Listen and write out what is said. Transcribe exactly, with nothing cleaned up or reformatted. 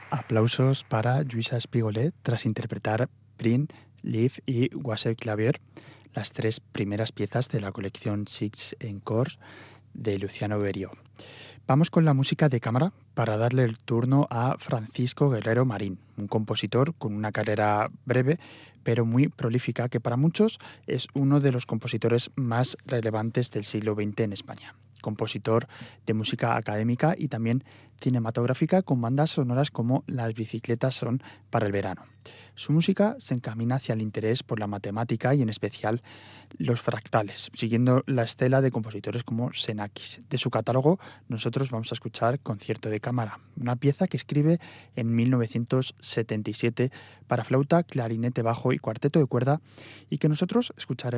Aplausos para Lluïsa Espigolet tras interpretar Prin, Leaf y Wasserklavier, las tres primeras piezas de la colección Six Encores de Luciano Berio. Vamos con la música de cámara para darle el turno a Francisco Guerrero Marín, un compositor con una carrera breve pero muy prolífica que para muchos es uno de los compositores más relevantes del siglo veinte en España. Compositor de música académica y también cinematográfica con bandas sonoras como Las bicicletas son para el verano. Su música se encamina hacia el interés por la matemática y en especial los fractales, siguiendo la estela de compositores como Xenakis. De su catálogo nosotros vamos a escuchar Concierto de cámara, una pieza que escribe en mil novecientos setenta y siete para flauta, clarinete bajo y cuarteto de cuerda y que nosotros escucharemos